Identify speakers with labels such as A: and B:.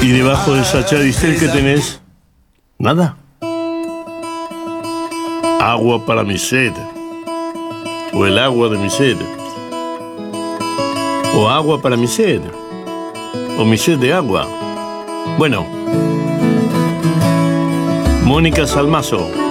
A: Y debajo de esa Chavistel que tenés, nada. Agua para mi sed. O el agua de mi sed. O agua para mi sed. O mi sed de agua. Bueno, Mónica Salmazo.